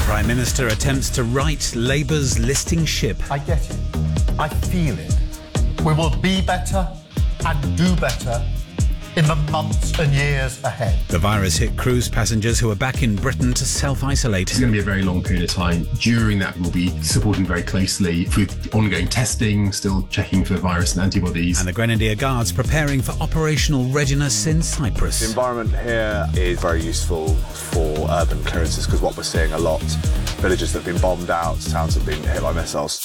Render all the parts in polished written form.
Prime Minister attempts to right Labour's listing ship. I get it. I feel it. We will be better and do better in the months and years ahead. The virus hit cruise passengers who are back in Britain to self-isolate. It's going to be a very long period of time. During that, we'll be supporting very closely with ongoing testing, still checking for virus and antibodies. And the Grenadier Guards preparing for operational readiness in Cyprus. The environment here is very useful for urban clearances because what we're seeing a lot, villages that have been bombed out, towns that have been hit by missiles.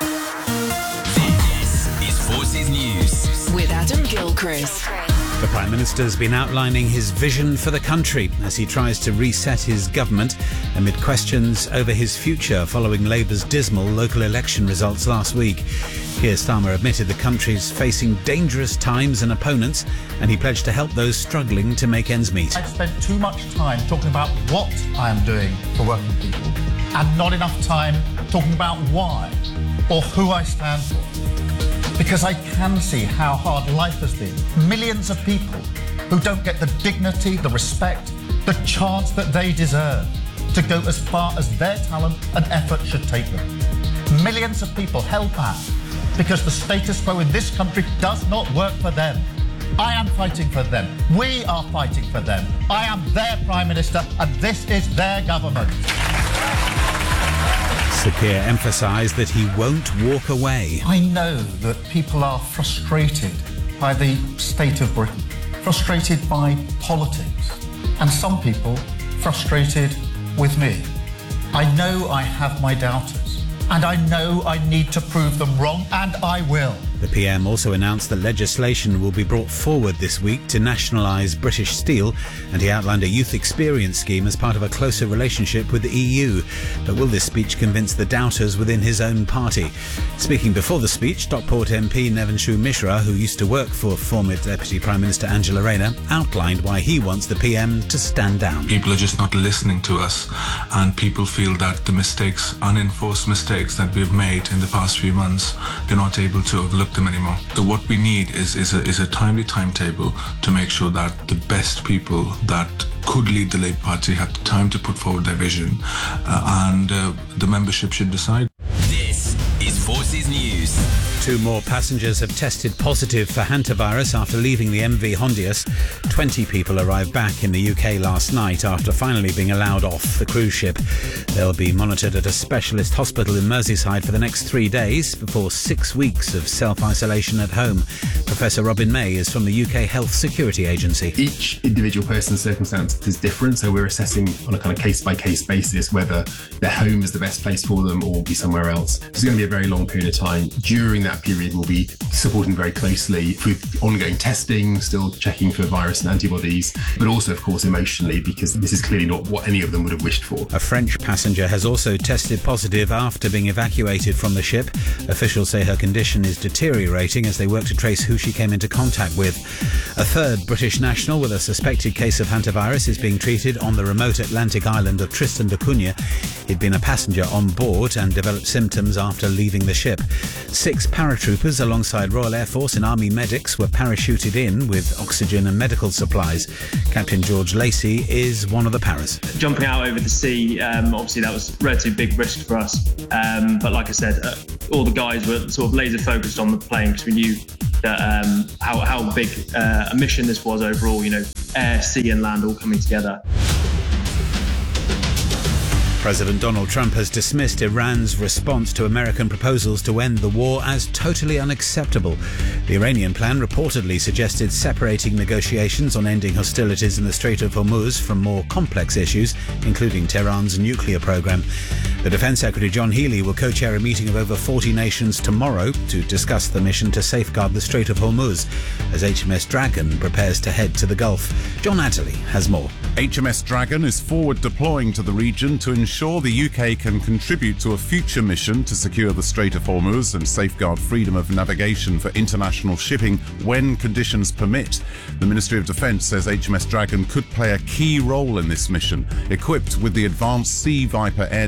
This is Forces News with Adam Gilchrist. The Prime Minister's been outlining his vision for the country as he tries to reset his government amid questions over his future following Labour's dismal local election results last week. Keir Starmer admitted the country's facing dangerous times and opponents, and he pledged to help those struggling to make ends meet. I've spent too much time talking about what I am doing for working people and not enough time talking about why or who I stand for. Because I can see how hard life has been. Millions of people who don't get the dignity, the respect, the chance that they deserve to go as far as their talent and effort should take them. Millions of people held back because the status quo in this country does not work for them. I am fighting for them. We are fighting for them. I am their Prime Minister and this is their government. Sir Keir emphasised that he won't walk away. I know that people are frustrated by the state of Britain, frustrated by politics, and some people frustrated with me. I know I have my doubters, and I know I need to prove them wrong, and I will. The PM also announced that legislation will be brought forward this week to nationalise British Steel, and he outlined a youth experience scheme as part of a closer relationship with the EU. But will this speech convince the doubters within his own party? Speaking before the speech, Stockport MP Nevanshu Mishra, who used to work for former Deputy Prime Minister Angela Rayner, outlined why he wants the PM to stand down. People are just not listening to us, and people feel that the mistakes, unenforced mistakes that we've made in the past few months, they're not able to overlook them anymore. So what we need is a timely timetable to make sure that the best people that could lead the Labour Party have the time to put forward their vision, and the membership should decide. This is Forces News. 2 more passengers have tested positive for hantavirus after leaving the MV Hondius. 20 people arrived back in the UK last night after finally being allowed off the cruise ship. They'll be monitored at a specialist hospital in Merseyside for the next 3 days before 6 weeks of self-isolation at home. Professor Robin May is from the UK Health Security Agency. Each individual person's circumstance is different, so we're assessing on a kind of case-by-case basis whether their home is the best place for them or be somewhere else. It's going to be a very long period of time. During that period, we'll be supporting very closely with ongoing testing, still checking for virus and antibodies, but also, of course, emotionally, because this is clearly not what any of them would have wished for. A French passenger has also tested positive after being evacuated from the ship. Officials say her condition is deteriorating as they work to trace who she came into contact with. A third British national with a suspected case of hantavirus is being treated on the remote Atlantic island of Tristan da Cunha. He'd been a passenger on board and developed symptoms after leaving the ship. 6 paratroopers alongside Royal Air Force and Army medics were parachuted in with oxygen and medical supplies. Captain George Lacey is one of the paras. Jumping out over the sea, obviously that was a relatively big risk for us. But like I said, all the guys were sort of laser focused on the plane because we knew that how big a mission this was overall, air, sea and land all coming together. President Donald Trump has dismissed Iran's response to American proposals to end the war as totally unacceptable. The Iranian plan reportedly suggested separating negotiations on ending hostilities in the Strait of Hormuz from more complex issues, including Tehran's nuclear program. The Defense Secretary John Healey will co-chair a meeting of over 40 nations tomorrow to discuss the mission to safeguard the Strait of Hormuz as HMS Dragon prepares to head to the Gulf. John Atterley has more. HMS Dragon is forward deploying to the region to ensure the UK can contribute to a future mission to secure the Strait of Hormuz and safeguard freedom of navigation for international shipping when conditions permit. The Ministry of Defence says HMS Dragon could play a key role in this mission, equipped with the advanced Sea Viper air defence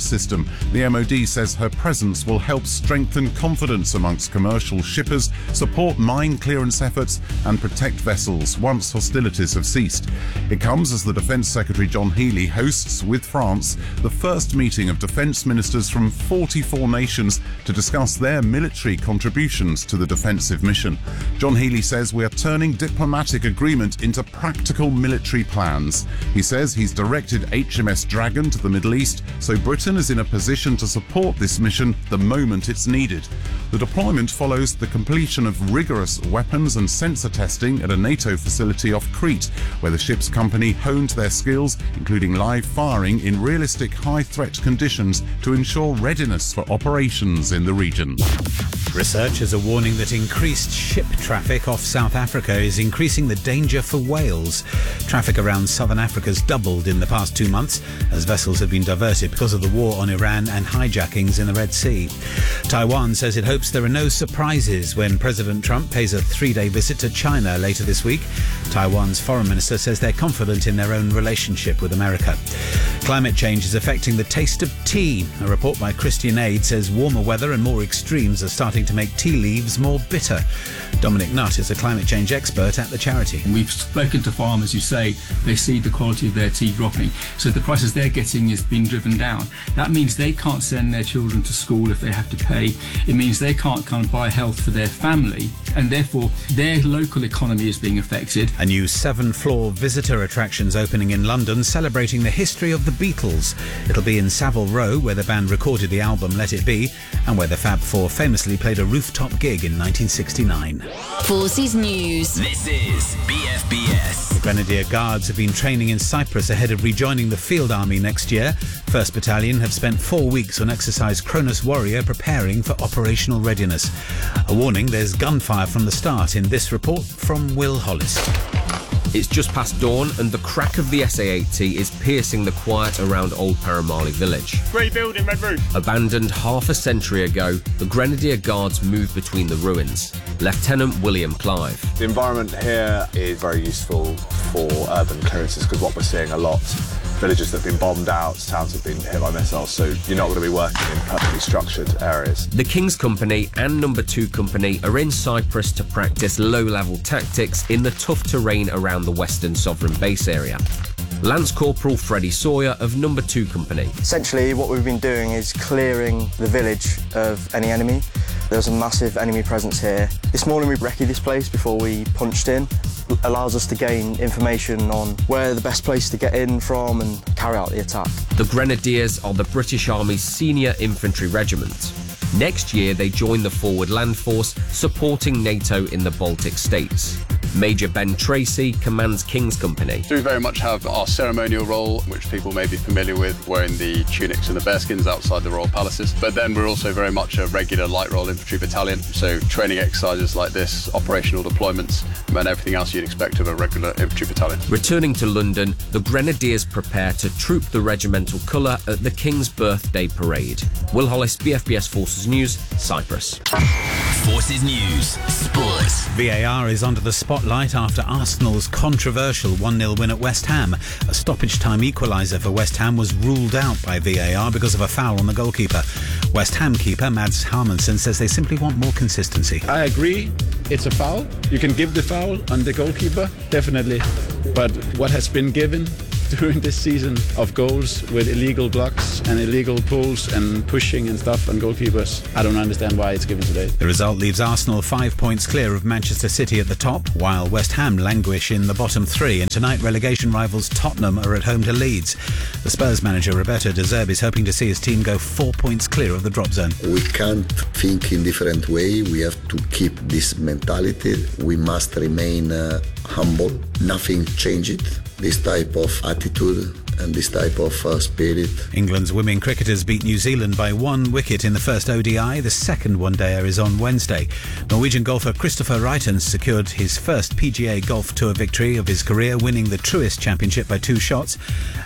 system. The MOD says her presence will help strengthen confidence amongst commercial shippers, support mine clearance efforts and protect vessels once hostilities have ceased. It comes as the Defence Secretary John Healey hosts, with France, the first meeting of defence ministers from 44 nations to discuss their military contributions to the defensive mission. John Healey says we are turning diplomatic agreement into practical military plans. He says he's directed HMS Dragon to the Middle East, so Britain is in a position to support this mission the moment it's needed. The deployment follows the completion of rigorous weapons and sensor testing at a NATO facility off Crete, where the ship's company honed their skills, including live firing in realistic high-threat conditions to ensure readiness for operations in the region. Researchers are warning that increased ship traffic off South Africa is increasing the danger for whales. Traffic around southern Africa has doubled in the past 2 months as vessels have been diverted because of the war on Iran and hijackings in the Red Sea. Taiwan says it hopes there are no surprises when President Trump pays a 3-day visit to China later this week. Taiwan's foreign minister says they're confident in their own relationship with America. Climate change is affecting the taste of tea. A report by Christian Aid says warmer weather and more extremes are starting to make tea leaves more bitter. Dominic Nutt is a climate change expert at the charity. We've spoken to farmers who say they see the quality of their tea dropping, so the prices they're getting is being driven down. That means they can't send their children to school if they have to pay. It means they can't buy health for their family, and therefore their local economy is being affected. A new 7-floor visitor attraction's opening in London, celebrating the history of the Beatles. It'll be in Savile Row, where the band recorded the album Let It Be, and where the Fab Four famously played a rooftop gig in 1969. Forces News. This is BFBS. The Grenadier Guards have been training in Cyprus ahead of rejoining the Field Army next year. 1st Battalion have spent 4 weeks on exercise Cronus Warrior, preparing for operational readiness. A warning, there's gunfire from the start in this report from Will Hollis. It's just past dawn and the crack of the SA-80 is piercing the quiet around Old Paramali village. Grey building, red roof. Abandoned half a century ago, the Grenadier Guards moved between the ruins. Lieutenant William Clive. The environment here is very useful for urban clearances because what we're seeing a lot, villages that have been bombed out, towns have been hit by missiles, so you're not going to be working in perfectly structured areas. The King's Company and No. 2 Company are in Cyprus to practice low-level tactics in the tough terrain around the Western Sovereign Base area. Lance Corporal Freddie Sawyer of No. 2 Company. Essentially, what we've been doing is clearing the village of any enemy. There's a massive enemy presence here. This morning we recce this place before we punched in. It allows us to gain information on where the best place to get in from and carry out the attack. The Grenadiers are the British Army's senior infantry regiment. Next year they join the Forward Land Force, supporting NATO in the Baltic states. Major Ben Tracy commands King's Company. We very much have our ceremonial role, which people may be familiar with, wearing the tunics and the bearskins outside the royal palaces. But then we're also very much a regular light royal infantry battalion, so training exercises like this, operational deployments, and everything else you'd expect of a regular infantry battalion. Returning to London, the Grenadiers prepare to troop the regimental colour at the King's Birthday Parade. Will Hollis, BFBS Forces News, Cyprus. Forces News, Sports. VAR is under the spotlight after Arsenal's controversial 1-0 win at West Ham. A stoppage-time equaliser for West Ham was ruled out by VAR because of a foul on the goalkeeper. West Ham keeper Mads Harmonsen says they simply want more consistency. I agree, it's a foul. You can give the foul on the goalkeeper, definitely. But what has been given during this season of goals with illegal blocks and illegal pulls and pushing and stuff on goalkeepers, I don't understand why it's given today. The result leaves Arsenal 5 points clear of Manchester City at the top, while West Ham languish in the bottom 3, and tonight relegation rivals Tottenham are at home to Leeds. The Spurs manager Roberto De Zerbi is hoping to see his team go 4 points clear of the drop zone. We can't think in different way. We have to keep this mentality. We must remain humble. Nothing changed. This type of attitude and this type of spirit. England's women cricketers beat New Zealand by 1 wicket in the first ODI. The second one-dayer is on Wednesday. Norwegian golfer Christopher Reiten secured his first PGA Golf Tour victory of his career, winning the Truist Championship by 2 shots.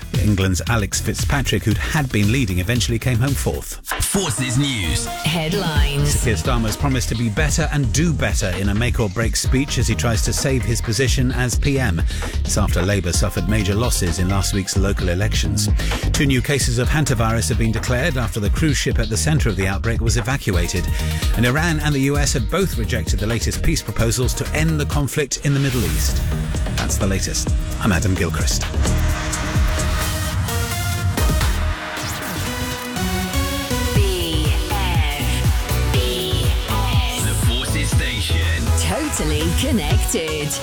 England's Alex Fitzpatrick, who'd had been leading, eventually came home fourth. Forces News. Headlines. Keir Starmer's promised to be better and do better in a make-or-break speech as he tries to save his position as PM. It's after Labour suffered major losses in last week's local elections. 2 new cases of hantavirus have been declared after the cruise ship at the centre of the outbreak was evacuated. And Iran and the US have both rejected the latest peace proposals to end the conflict in the Middle East. That's the latest. I'm Adam Gilchrist. Totally connected.